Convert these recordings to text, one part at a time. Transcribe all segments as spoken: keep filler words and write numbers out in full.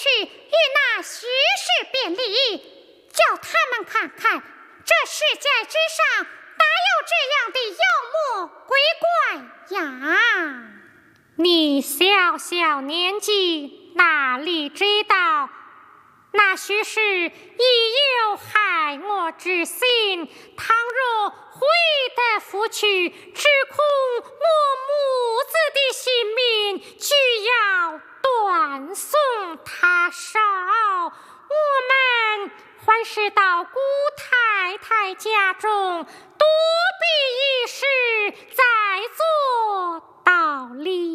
去与那虚实辨理，叫他们看看这世界之上哪有这样的妖魔鬼怪呀！ 你小小年纪哪里知道，那许是已有害我之心，倘若回得复去，只恐我母子的性命就要断送他手。我们还是到姑太太家中躲避一时，再做道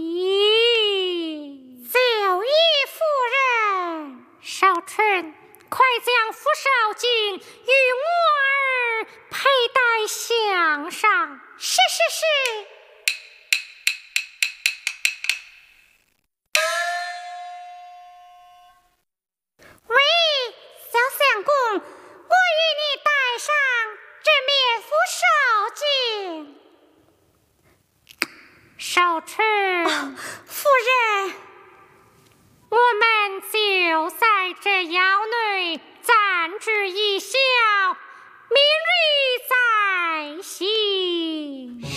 理。 九姨夫人， 少春，快将扶少巾与我儿佩戴项上。 是是是。喂，小相公，我与你戴上这面扶手巾。 少春、 哦，夫人， 我们就在这窑内暂置一宵，明日再行。